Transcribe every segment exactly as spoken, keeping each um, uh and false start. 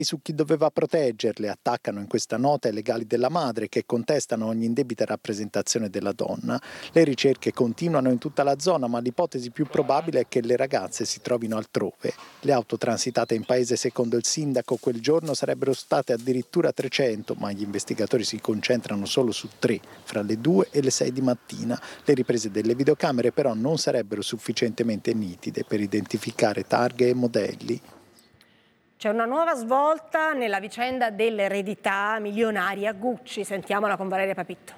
su chi doveva proteggerle. Attaccano in questa nota i legali della madre che contestano ogni indebita rappresentazione della donna. Le ricerche continuano in tutta la zona, ma l'ipotesi più probabile è che le ragazze si trovino altrove. Le auto transitate in paese, secondo il sindaco, quel giorno sarebbero state addirittura trecento, ma gli investigatori si concentrano solo su tre, fra le due e le sei di mattina. Le riprese delle videocamere però non sarebbero sufficientemente nitide per identificare targhe e modelli. C'è una nuova svolta nella vicenda dell'eredità milionaria Gucci. Sentiamola con Valeria Papitto.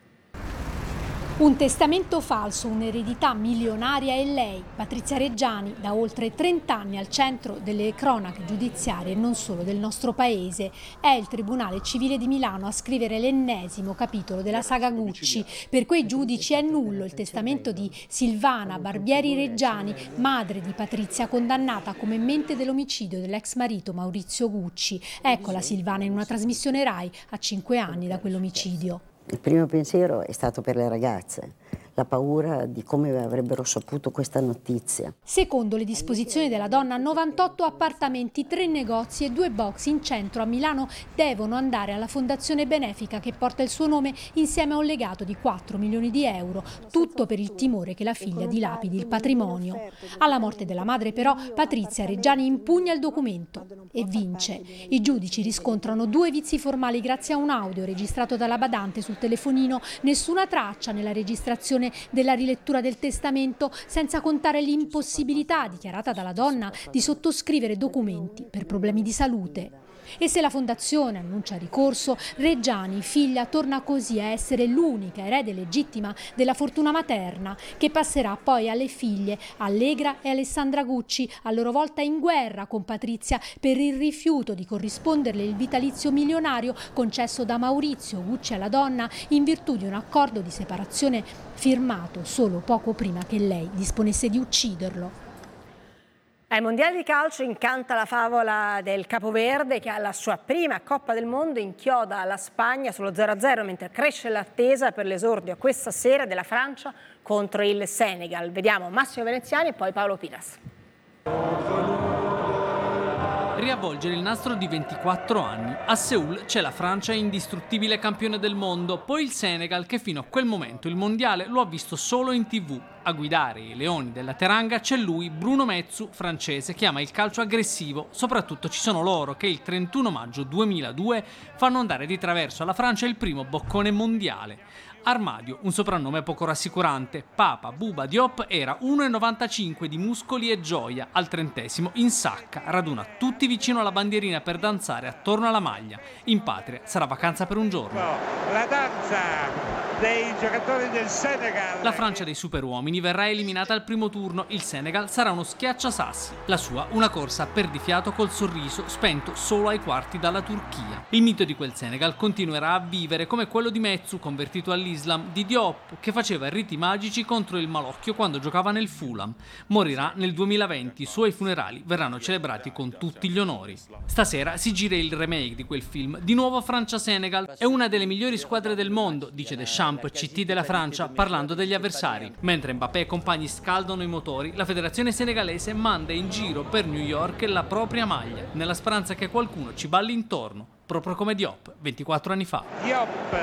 Un testamento falso, un'eredità milionaria e lei, Patrizia Reggiani, da oltre trenta anni al centro delle cronache giudiziarie non solo del nostro paese. È il Tribunale Civile di Milano a scrivere l'ennesimo capitolo della saga Gucci. Per quei giudici è nullo il testamento di Silvana Barbieri Reggiani, madre di Patrizia, condannata come mente dell'omicidio dell'ex marito Maurizio Gucci. Eccola Silvana in una trasmissione Rai a cinque anni da quell'omicidio. Il primo pensiero è stato per le ragazze, la paura di come avrebbero saputo questa notizia. Secondo le disposizioni della donna, novantotto appartamenti, tre negozi e due box in centro a Milano devono andare alla fondazione benefica che porta il suo nome insieme a un legato di quattro milioni di euro, tutto per il timore che la figlia dilapidi il patrimonio. Alla morte della madre però Patrizia Reggiani impugna il documento e vince. I giudici riscontrano due vizi formali grazie a un audio registrato dalla badante sul telefonino, nessuna traccia nella registrazione della rilettura del testamento, senza contare l'impossibilità dichiarata dalla donna di sottoscrivere documenti per problemi di salute. E se la fondazione annuncia ricorso, Reggiani, figlia, torna così a essere l'unica erede legittima della fortuna materna, che passerà poi alle figlie Allegra e Alessandra Gucci, a loro volta in guerra con Patrizia per il rifiuto di corrisponderle il vitalizio milionario concesso da Maurizio Gucci alla donna in virtù di un accordo di separazione firmato solo poco prima che lei disponesse di ucciderlo. Ai mondiali di calcio incanta la favola del Capoverde che alla sua prima Coppa del Mondo inchioda la Spagna sullo zero a zero, mentre cresce l'attesa per l'esordio questa sera della Francia contro il Senegal. Vediamo Massimo Veneziani e poi Paolo Piras. Riavvolgere il nastro di ventiquattro anni. A Seul c'è la Francia indistruttibile campione del mondo, poi il Senegal che fino a quel momento il mondiale lo ha visto solo in tivù. A guidare i leoni della Teranga c'è lui, Bruno Metsu, francese, che ama il calcio aggressivo. Soprattutto ci sono loro che il trentuno maggio duemiladue fanno andare di traverso alla Francia il primo boccone mondiale. Armadio, un soprannome poco rassicurante. Papa Bouba Diop era uno virgola novantacinque di muscoli e gioia. Al trentesimo, in sacca, raduna tutti vicino alla bandierina per danzare attorno alla maglia. In patria sarà vacanza per un giorno. La danza dei giocatori del Senegal. La Francia dei superuomini verrà eliminata al primo turno. Il Senegal sarà uno schiacciasassi. La sua una corsa a perdifiato col sorriso spento solo ai quarti dalla Turchia. Il mito di quel Senegal continuerà a vivere come quello di Metsu, convertito all'Islam, di Diop, che faceva riti magici contro il malocchio quando giocava nel Fulham. Morirà nel duemilaventi, i suoi funerali verranno celebrati con tutti gli onori. Stasera si gira il remake di quel film, di nuovo Francia-Senegal. È una delle migliori squadre del mondo, dice Deschamps, C T della Francia, parlando degli avversari. Mentre Mbappé e compagni scaldano i motori, la federazione senegalese manda in giro per New York la propria maglia, nella speranza che qualcuno ci balli intorno, proprio come Diop, ventiquattro anni fa. Diop.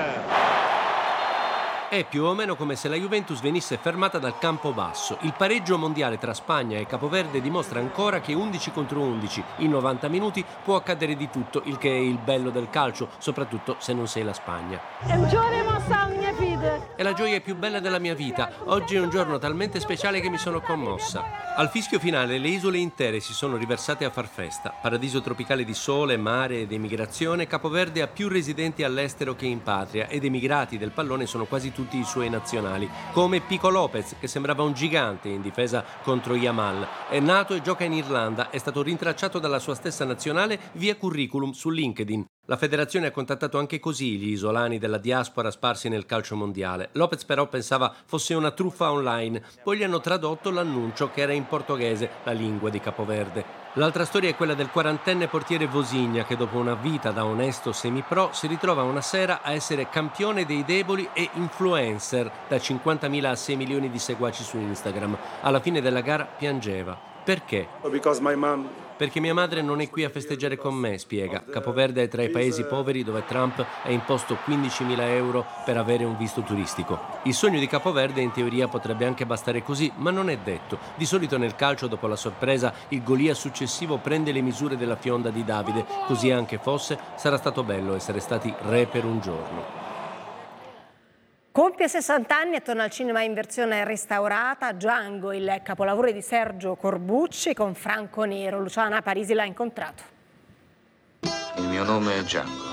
È più o meno come se la Juventus venisse fermata dal campo basso. Il pareggio mondiale tra Spagna e Capoverde dimostra ancora che undici contro undici in novanta minuti può accadere di tutto, il che è il bello del calcio, soprattutto se non sei la Spagna. È un giorno emoção minha vida. È la gioia più bella della mia vita. Oggi è un giorno talmente speciale che mi sono commossa. Al fischio finale le isole intere si sono riversate a far festa. Paradiso tropicale di sole, mare ed emigrazione, Capoverde ha più residenti all'estero che in patria ed emigrati del pallone sono quasi tutti tutti i suoi nazionali, come Pico Lopez, che sembrava un gigante in difesa contro Yamal. È nato e gioca in Irlanda, è stato rintracciato dalla sua stessa nazionale via curriculum su LinkedIn. La federazione ha contattato anche così gli isolani della diaspora sparsi nel calcio mondiale. Lopez però pensava fosse una truffa online, poi gli hanno tradotto l'annuncio che era in portoghese, la lingua di Capoverde. L'altra storia è quella del quarantenne portiere Vosinha che dopo una vita da onesto semipro si ritrova una sera a essere campione dei deboli e influencer da cinquantamila a sei milioni di seguaci su Instagram. Alla fine della gara piangeva. Perché? Because my mom Perché mia madre non è qui a festeggiare con me, spiega. Capoverde è tra i paesi poveri dove Trump ha imposto quindicimila euro per avere un visto turistico. Il sogno di Capoverde in teoria potrebbe anche bastare così, ma non è detto. Di solito nel calcio, dopo la sorpresa, il Golia successivo prende le misure della fionda di Davide. Così anche fosse, sarà stato bello essere stati re per un giorno. Compie sessanta anni e torna al cinema in versione restaurata Django, il capolavoro di Sergio Corbucci con Franco Nero. Luciana Parisi l'ha incontrato. Il mio nome è Django.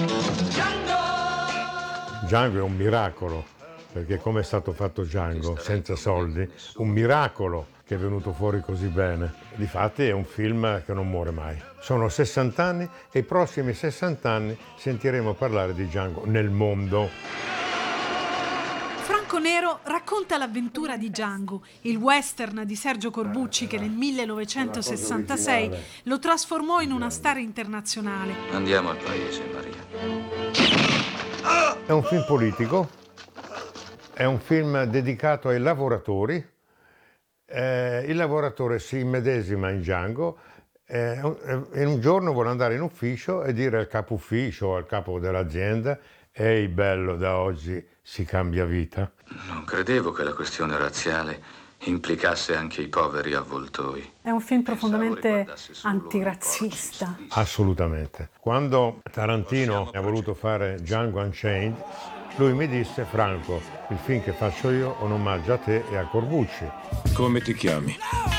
Django è un miracolo, perché come è stato fatto Django, senza soldi, un miracolo che è venuto fuori così bene. Difatti è un film che non muore mai. Sono sessanta anni e i prossimi sessanta anni sentiremo parlare di Django nel mondo. Franco Nero racconta l'avventura di Django, il western di Sergio Corbucci che nel millenovecentosessantasei lo trasformò in una star internazionale. Andiamo al paese, Maria. È un film politico, è un film dedicato ai lavoratori. Eh, il lavoratore si immedesima in Django e eh, un giorno vuole andare in ufficio e dire al capo ufficio o al capo dell'azienda: ehi bello, da oggi si cambia vita. Non credevo che la questione razziale implicasse anche i poveri avvoltoi. È un film profondamente antirazzista. Assolutamente. Quando Tarantino ha voluto fare Django Unchained, lui mi disse: Franco, il film che faccio io è un omaggio a te e a Corbucci. Come ti chiami?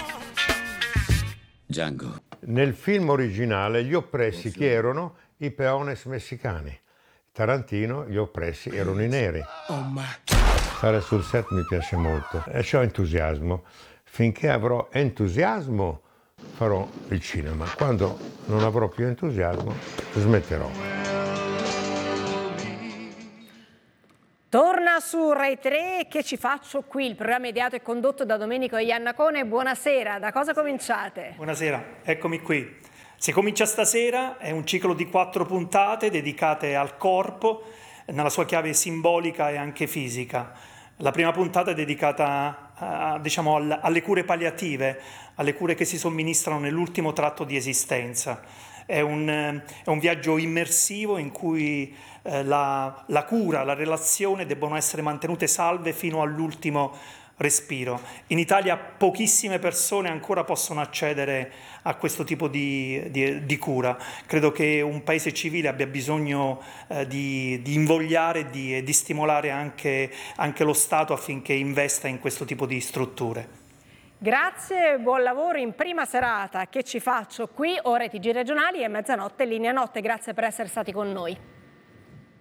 Django. Nel film originale gli oppressi chi erano? I peones messicani. Tarantino, gli oppressi erano i neri. Stare sul set mi piace molto e c'ho entusiasmo. Finché avrò entusiasmo farò il cinema. Quando non avrò più entusiasmo smetterò. Torna su Rai tre, Che ci faccio qui? Il programma ideato e condotto da Domenico Iannacone. Buonasera, da cosa cominciate? Buonasera, eccomi qui. Si comincia stasera, è un ciclo di quattro puntate dedicate al corpo, nella sua chiave simbolica e anche fisica. La prima puntata è dedicata a, diciamo, alle cure palliative, alle cure che si somministrano nell'ultimo tratto di esistenza. È un, è un viaggio immersivo in cui eh, la, la cura, la relazione debbono essere mantenute salve fino all'ultimo respiro. In Italia pochissime persone ancora possono accedere a questo tipo di, di, di cura. Credo che un paese civile abbia bisogno eh, di, di invogliare e di, di stimolare anche, anche lo Stato affinché investa in questo tipo di strutture. Grazie, buon lavoro in prima serata. Che ci faccio qui? Ora i T G regionali e mezzanotte linea notte. Grazie per essere stati con noi.